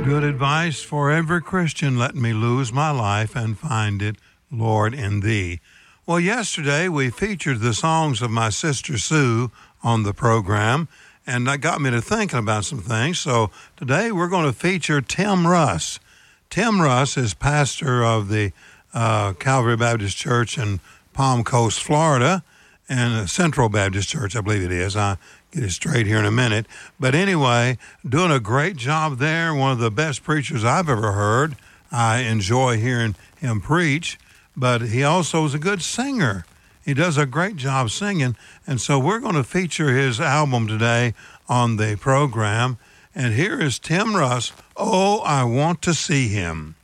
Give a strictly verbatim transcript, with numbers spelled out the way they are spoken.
Good advice for every Christian. Let me lose my life and find it, Lord, in Thee. Well, yesterday we featured the songs of my sister Sue on the program, and that got me to thinking about some things. So today we're going to feature Tim Russ. Tim Russ is pastor of the uh, Calvary Baptist Church in Palm Coast, Florida, and Central Baptist Church, I believe it is. I get it straight here in a minute. But anyway, doing a great job there. One of the best preachers I've ever heard. I enjoy hearing him preach, but he also is a good singer. He does a great job singing, and so we're going to feature his album today on the program. And here is Tim Russ, Oh, I Want to See Him.